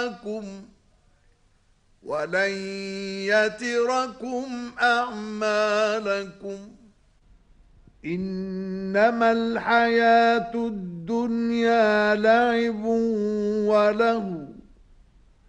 ولن يتركم أعمالكم إنما الحياة الدنيا لعب وله